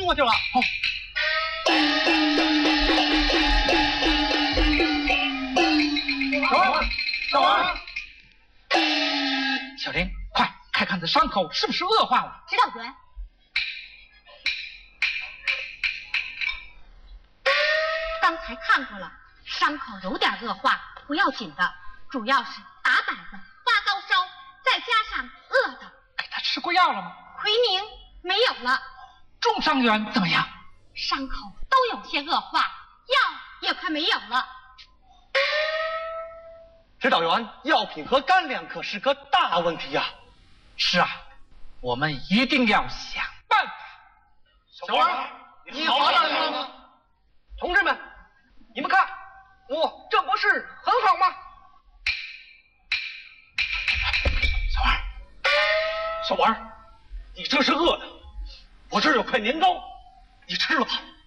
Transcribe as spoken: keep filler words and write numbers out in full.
过去了。好。小王，小王，小林，快看看这伤口是不是恶化了？ 指导员。刚才看过了，伤口有点恶化，不要紧的，主要是打摆子、发高烧，再加上饿的。 给他吃过药了吗？ 奎宁没有了。 重伤员怎么样？ 伤口都有些恶化，药也快没有了。 指导员，药品和干粮可是个大问题呀、啊。 是啊，我们一定要想办法。 小王，你好办法吗？同志们，你们看，我这不是很好吗？ 小王， 小王，你这是饿的，我这儿有块年糕，你吃了吧。